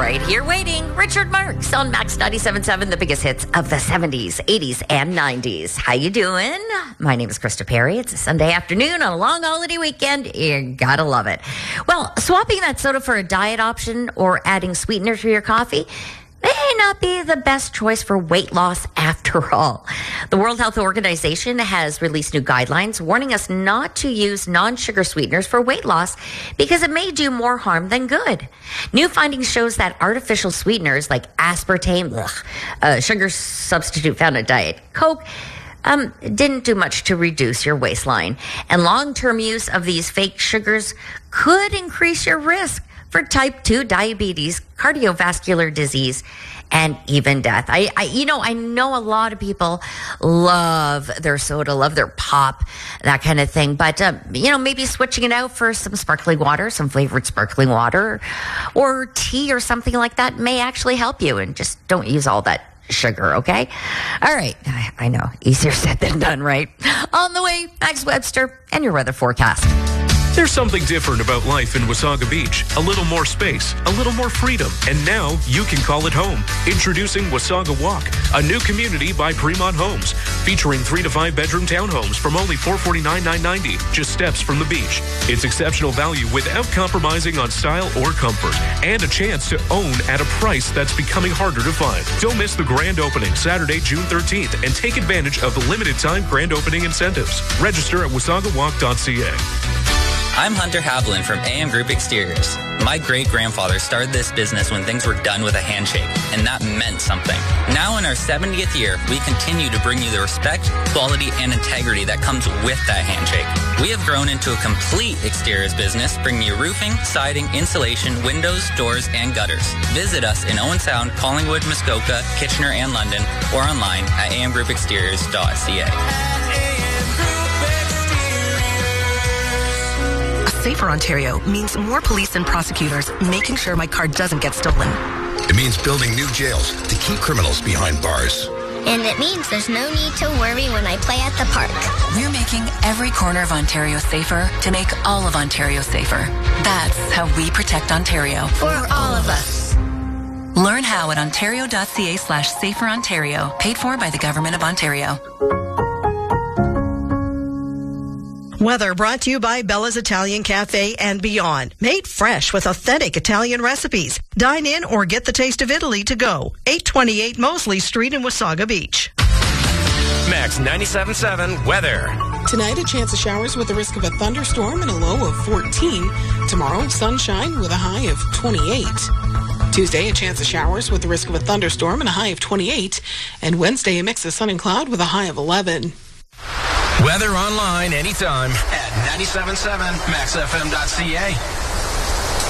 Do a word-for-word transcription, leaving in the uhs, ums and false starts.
Right here waiting, Richard Marks on Max ninety-seven point seven, the biggest hits of the seventies, eighties, and nineties. How you doing? My name is Krista Perry. It's a Sunday afternoon on a long holiday weekend. You gotta love it. Well, swapping that soda for a diet option or adding sweetener to your coffee may not be the best choice for weight loss after all. The World Health Organization has released new guidelines warning us not to use non-sugar sweeteners for weight loss because it may do more harm than good. New findings shows that artificial sweeteners like aspartame, ugh, a sugar substitute found in Diet Coke, Um, didn't do much to reduce your waistline. And long-term use of these fake sugars could increase your risk for type two diabetes, cardiovascular disease, and even death. I, I, you know, I know a lot of people love their soda, love their pop, that kind of thing. But, uh, you know, maybe switching it out for some sparkling water, some flavored sparkling water, or tea or something like that may actually help you. And just don't use all that sugar, okay? All right. I, I know. Easier said than done, right? On the way, Max Webster and your weather forecast. There's something different about life in Wasaga Beach. A little more space, a little more freedom, and now you can call it home. Introducing Wasaga Walk, a new community by Fremont Homes, featuring three to five bedroom townhomes from only four hundred forty-nine thousand nine hundred ninety dollars, just steps from the beach. It's exceptional value without compromising on style or comfort, and a chance to own at a price that's becoming harder to find. Don't miss the grand opening Saturday, June thirteenth, and take advantage of the limited time grand opening incentives. Register at wasaga walk dot c a. I'm Hunter Havlin from A M Group Exteriors. My great-grandfather started this business when things were done with a handshake, and that meant something. Now in our seventieth year, we continue to bring you the respect, quality, and integrity that comes with that handshake. We have grown into a complete exteriors business, bringing you roofing, siding, insulation, windows, doors, and gutters. Visit us in Owen Sound, Collingwood, Muskoka, Kitchener, and London, or online at a m group exteriors dot c a. Safer Ontario means more police and prosecutors making sure my car doesn't get stolen. It means building new jails to keep criminals behind bars. And it means there's no need to worry when I play at the park. We're making every corner of Ontario safer to make all of Ontario safer. That's how we protect Ontario. For all of us. Learn how at ontario.ca slash safer Ontario. Paid for by the Government of Ontario. Weather brought to you by Bella's Italian Cafe and Beyond. Made fresh with authentic Italian recipes. Dine in or get the taste of Italy to go. eight twenty-eight Mosley Street in Wasaga Beach. Max ninety-seven point seven weather. Tonight, a chance of showers with a risk of a thunderstorm and a low of fourteen. Tomorrow, sunshine with a high of twenty-eight. Tuesday, a chance of showers with the risk of a thunderstorm and a high of twenty-eight. And Wednesday, a mix of sun and cloud with a high of eleven. Weather online anytime at ninety-seven point seven max f m dot c a.